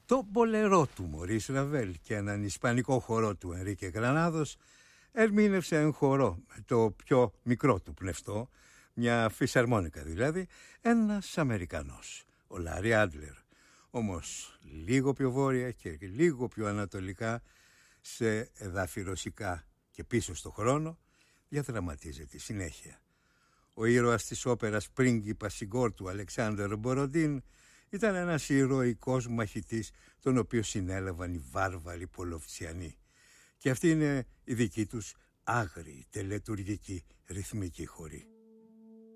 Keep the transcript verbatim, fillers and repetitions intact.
Το μπολερό του Μωρίς Ραβέλ και έναν ισπανικό χορό του Ενρίκε Γρανάδος ερμήνευσε εν χορό με το πιο μικρό του πνευστό, μια φυσαρμόνικα δηλαδή, ένας Αμερικανός, ο Λάρι Άντλερ. Όμως λίγο πιο βόρεια και λίγο πιο ανατολικά, σε εδάφη ρωσικά και πίσω στο χρόνο, διαδραματίζεται συνέχεια. Ο ήρωας της όπερας πρίγκιπα Σιγκόρ του Αλεξάνδρ Μποροντίν ήταν ένας ηρωικός μαχητής, τον οποίο συνέλαβαν οι βάρβαροι Πολοβτσιανοί. Και αυτή είναι η δική τους άγριη τελετουργική ρυθμική χορή.